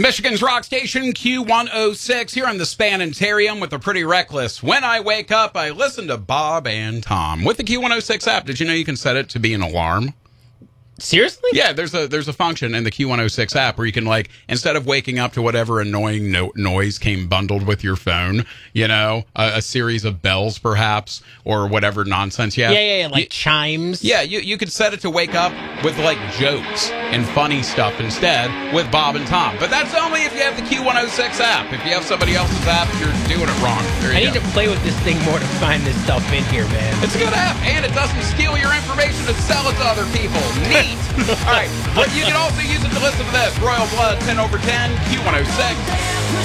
Michigan's rock station, Q106, here on the Spanitarium with the Pretty Reckless. When I wake up, I listen to Bob and Tom. With the Q106 app, did you know you can set it to be an alarm? Seriously? Yeah, there's a function in the Q106 app where you can, like, instead of waking up to whatever annoying noise came bundled with your phone, you know, a series of bells perhaps, or whatever nonsense you have. Yeah, like chimes. Yeah, you could set it to wake up with, like, jokes and funny stuff instead with Bob and Tom. But that's only if you have the Q106 app. If you have somebody else's app, you're doing it wrong. I need to play with this thing more to find this stuff in here, man. It's a good app, and it doesn't steal your information to sell it to other people. Neat. All right, but you can also use it to listen to this. Royal Blood 10/10, Q106.